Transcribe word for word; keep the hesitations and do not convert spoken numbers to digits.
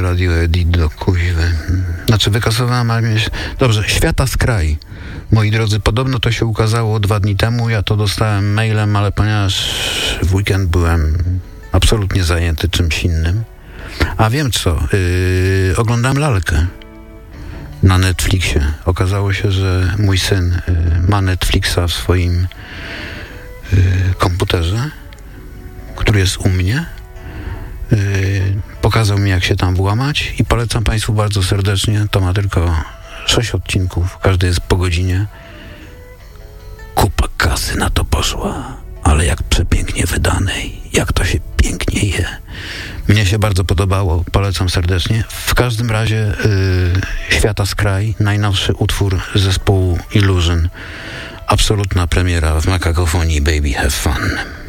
Radio Edit do kuźwy. Znaczy wykasowałem, ale mnie... Dobrze, Świata z kraj. Moi drodzy, podobno to się ukazało dwa dni temu. Ja to dostałem mailem, ale ponieważ w weekend byłem absolutnie zajęty czymś innym. A wiem co, yy, oglądam lalkę na Netflixie. Okazało się, że mój syn yy, ma Netflixa w swoim yy, komputerze, który jest u mnie. Yy, pokazał mi, jak się tam włamać i polecam Państwu bardzo serdecznie. To ma tylko sześć odcinków, każdy jest po godzinie. Kupa kasy na to poszła, ale jak przepięknie wydanej, jak to się pięknie je. Mnie się bardzo podobało, polecam serdecznie. W każdym razie yy, Świata z kraj, najnowszy utwór zespołu Illusion. Absolutna premiera w Makakofonii Baby Have Fun.